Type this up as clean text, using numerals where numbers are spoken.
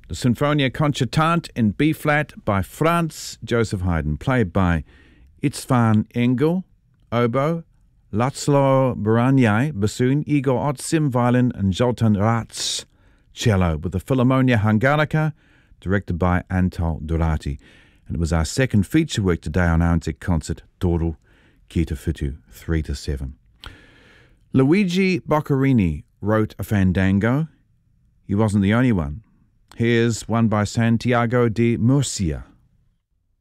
The Sinfonia Concertante in B-flat by Franz Joseph Haydn, played by István Engel, oboe, László Barányai, bassoon, Igor Otsim, violin, and Zoltán Rácz, cello, with the Philharmonia Hungarica, directed by Antal Durati. And it was our second feature work today on our concert, Toru Kita Fitu, 3-7. Luigi Boccherini wrote a fandango. He wasn't the only one. Here's one by Santiago de Murcia.